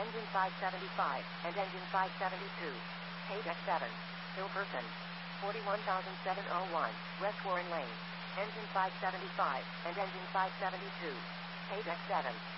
Engine 575, and Engine 572. Page X7. Hilperson. 41701, West Warren Lane. Engine 575, and Engine 572. Page X7.